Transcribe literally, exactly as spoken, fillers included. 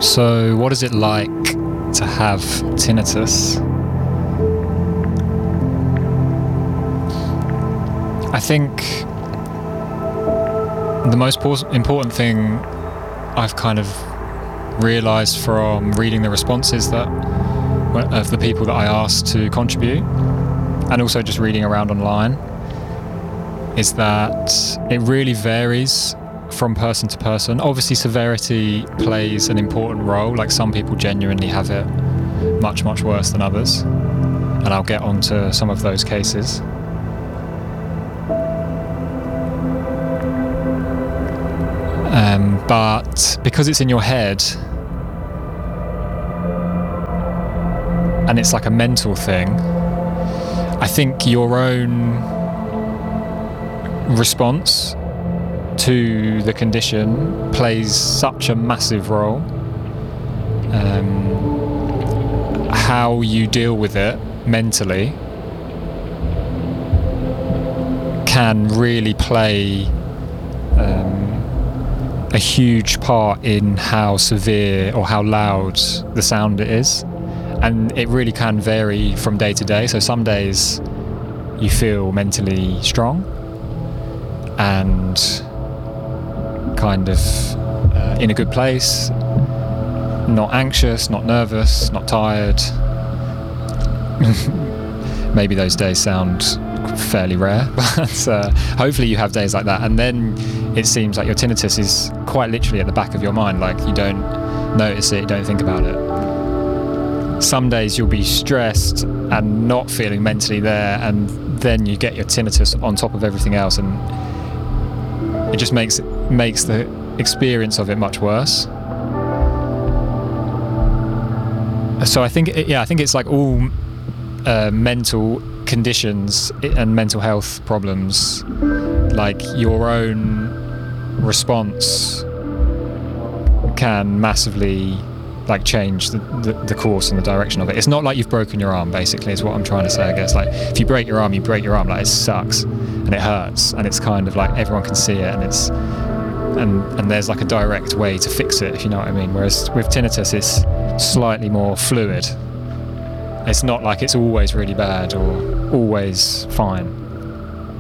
So, what is it like to have tinnitus? I think the most important thing I've kind of realised from reading the responses that of the people that I asked to contribute, and also just reading around online, is that it really varies from person to person. Obviously severity plays an important role, like some people genuinely have it much much worse than others, and I'll get onto some of those cases. Um, but because it's in your head and it's like a mental thing, I think your own response to the condition plays such a massive role. Um, how you deal with it mentally can really play um, a huge part in how severe or how loud the sound it is. And it really can vary from day to day. So some days you feel mentally strong and kind of uh, in a good place, not anxious, not nervous, not tired. Maybe those days sound fairly rare, but uh, hopefully you have days like that. And then it seems like your tinnitus is quite literally at the back of your mind, like you don't notice it, you don't think about it. Some days you'll be stressed and not feeling mentally there, and then you get your tinnitus on top of everything else, and it just makes it makes the experience of it much worse. So I think, it, yeah, I think it's like all uh, mental conditions and mental health problems, like your own response can massively like change the, the, the course and the direction of it. It's not like you've broken your arm, basically, is what I'm trying to say, I guess. Like, if you break your arm, you break your arm, like, it sucks and it hurts, and it's kind of like everyone can see it, and it's and and there's like a direct way to fix it, if you know what I mean. Whereas with tinnitus, it's slightly more fluid. It's not like it's always really bad or always fine.